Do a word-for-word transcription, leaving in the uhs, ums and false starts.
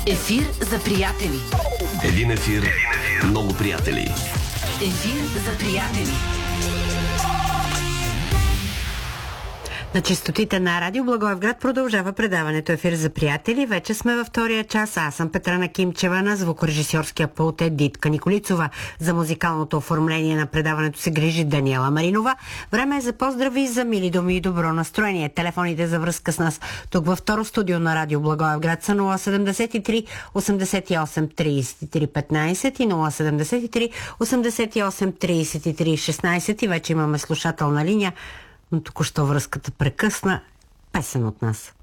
Ефир за приятели. Един ефир, много приятели. Ефир за приятели. На честотите на Радио Благоевград продължава предаването Ефир за приятели. Вече сме във втория час. Аз съм Петрана Кимчева, на звукорежисьорския пулт е Дитка Николицова. За музикалното оформление на предаването се грижи Даниела Маринова. Време е за поздрави, за мили думи и добро настроение. Телефоните за връзка с нас тук във второ студио на Радио Благоевград са нула седемдесет и три осемдесет и осем тридесет и три петнайсет и нула седемдесет и три осемдесет и осем тридесет и три шестнайсет. И вече имаме слушателна линия, но току-що връзката прекъсна. Песен от нас.